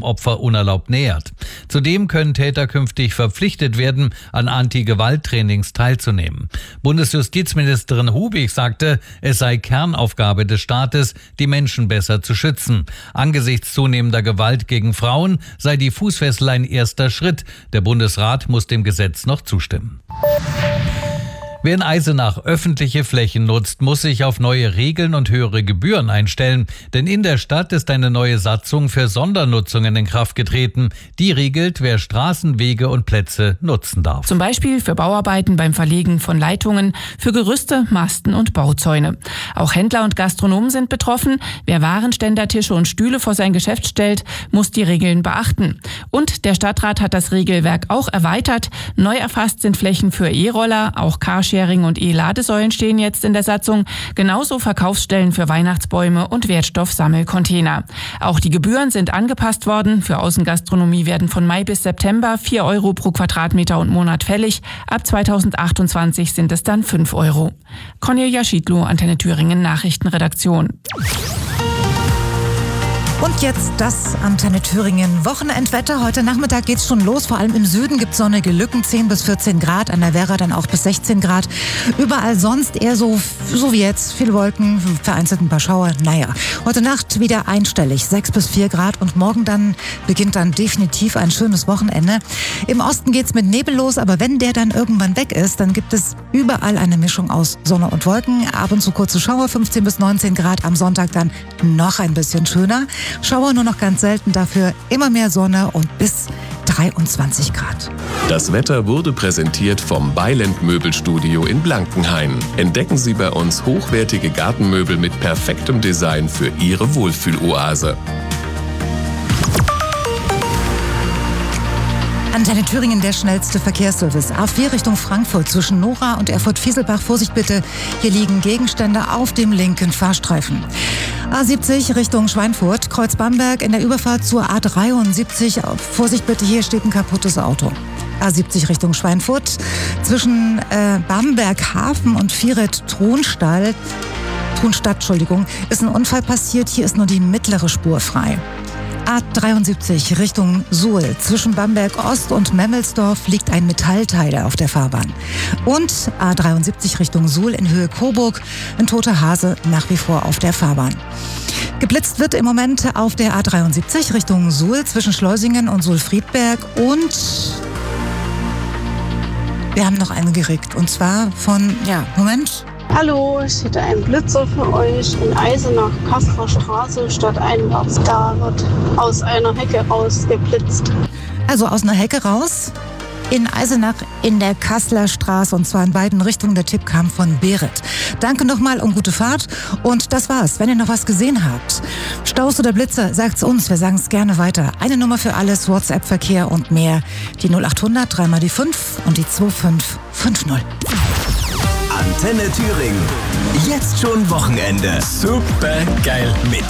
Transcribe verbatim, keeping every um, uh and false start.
Opfer unerlaubt nähert. Zudem können Täter künftig verpflichtet werden, an Anti-Gewalt-Trainings teilzunehmen. Bundesjustizministerin Hubig sagte, es sei Kernaufgabe des Staates, die Menschen besser zu schützen. Angesichts zunehmender Gewalt gegen Frauen sei die Fußfessel ein erster Schritt. Der Bundesrat muss dem Gesetz noch zustimmen. Wer in Eisenach öffentliche Flächen nutzt, muss sich auf neue Regeln und höhere Gebühren einstellen. Denn in der Stadt ist eine neue Satzung für Sondernutzungen in Kraft getreten. Die regelt, wer Straßen, Wege und Plätze nutzen darf. Zum Beispiel für Bauarbeiten beim Verlegen von Leitungen, für Gerüste, Masten und Bauzäune. Auch Händler und Gastronomen sind betroffen. Wer Warenständer, Tische und Stühle vor sein Geschäft stellt, muss die Regeln beachten. Und der Stadtrat hat das Regelwerk auch erweitert. Neu erfasst sind Flächen für E-Roller, auch Carsharing und E-Ladesäulen stehen jetzt in der Satzung. Genauso Verkaufsstellen für Weihnachtsbäume und Wertstoffsammelcontainer. Auch die Gebühren sind angepasst worden. Für Außengastronomie werden von Mai bis September vier Euro pro Quadratmeter und Monat fällig. Ab zweitausendachtundzwanzig sind es dann fünf Euro. Cornelia Schiedlow, Antenne Thüringen Nachrichtenredaktion. Und jetzt das Antenne Thüringen Wochenendwetter. Heute Nachmittag geht's schon los. Vor allem im Süden gibt's sonnige Lücken, zehn bis vierzehn Grad. An der Werra dann auch bis sechzehn Grad. Überall sonst eher so, so wie jetzt. Viele Wolken, vereinzelt ein paar Schauer. Naja, heute Nacht wieder einstellig, sechs bis vier Grad. Und morgen dann beginnt dann definitiv ein schönes Wochenende. Im Osten geht's mit Nebel los, aber wenn der dann irgendwann weg ist, dann gibt es überall eine Mischung aus Sonne und Wolken. Ab und zu kurze Schauer, fünfzehn bis neunzehn Grad. Am Sonntag dann noch ein bisschen schöner. Schauer nur noch ganz selten, dafür immer mehr Sonne und bis dreiundzwanzig Grad. Das Wetter wurde präsentiert vom Beiland Möbelstudio in Blankenhain. Entdecken Sie bei uns hochwertige Gartenmöbel mit perfektem Design für Ihre Wohlfühloase. Antenne Thüringen, der schnellste Verkehrsservice. A vier Richtung Frankfurt zwischen Nora und Erfurt-Fieselbach. Vorsicht bitte, hier liegen Gegenstände auf dem linken Fahrstreifen. A siebzig Richtung Schweinfurt, Kreuz Bamberg in der Überfahrt zur A dreiundsiebzig. Vorsicht bitte, hier steht ein kaputtes Auto. A siebzig Richtung Schweinfurt zwischen äh, Bamberg Hafen und Vieret-Tronstall, Tronstadt, Entschuldigung, ist ein Unfall passiert. Hier ist nur die mittlere Spur frei. A dreiundsiebzig Richtung Suhl. Zwischen Bamberg Ost und Memmelsdorf liegt ein Metallteil auf der Fahrbahn. Und A dreiundsiebzig Richtung Suhl in Höhe Coburg. Ein toter Hase nach wie vor auf der Fahrbahn. Geblitzt wird im Moment auf der A dreiundsiebzig Richtung Suhl zwischen Schleusingen und Suhl-Friedberg. Und wir haben noch einen gekriegt. Und zwar von, ja, Moment... Hallo, ich hätte einen Blitzer für euch in Eisenach, Kasseler Straße, stadteinwärts. Da wird aus einer Hecke raus geblitzt. Also aus einer Hecke raus in Eisenach in der Kasseler Straße und zwar in beiden Richtungen. Der Tipp kam von Berit. Danke nochmal und gute Fahrt. Und das war's. Wenn ihr noch was gesehen habt, Staus oder Blitzer, sagt's uns. Wir sagen es gerne weiter. Eine Nummer für alles, WhatsApp-Verkehr und mehr. Die null acht hundert, dreimal die fünf und die zwei fünf fünf null. Antenne Thüringen. Jetzt schon Wochenende. Super geil. Mit